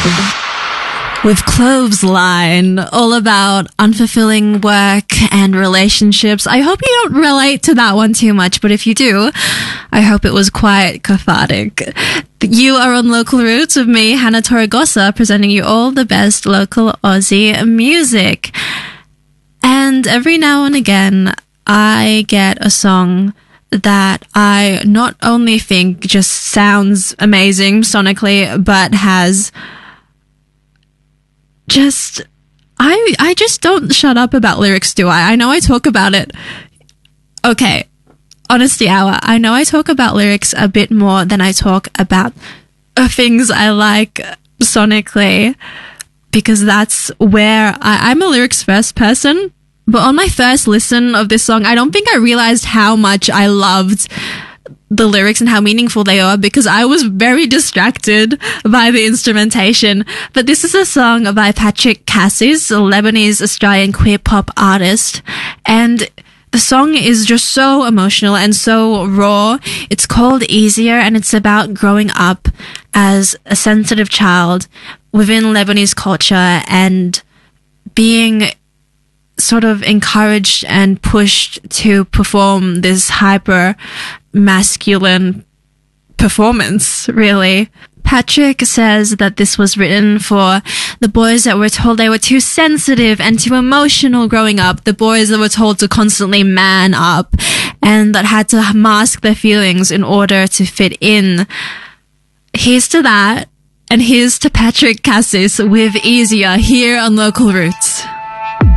With Clothesline, all about unfulfilling work and relationships. I hope you don't relate to that one too much, but if you do, I hope it was quite cathartic. You are on Local Roots with me, Hannah Torregosa, presenting you all the best local Aussie music. And every now and again, I get a song that I not only think just sounds amazing sonically, but has I just don't shut up about lyrics, do I? I know I talk about it. Okay, Honesty Hour. I know I talk about lyrics a bit more than I talk about things I like sonically, because that's where I'm a lyrics first person. But on my first listen of this song, I don't think I realized how much I loved the lyrics and how meaningful they are, because I was very distracted by the instrumentation. But this is a song by Patrick Cassis, a Lebanese Australian queer pop artist, and the song is just so emotional and so raw. It's called Easier, and it's about growing up as a sensitive child within Lebanese culture and being sort of encouraged and pushed to perform this hyper masculine performance, really. Patrick says that this was written for the boys that were told they were too sensitive and too emotional growing up, the boys that were told to constantly man up and that had to mask their feelings in order to fit in. Here's to that, and here's to Patrick Cassis with Easier here on Local Roots.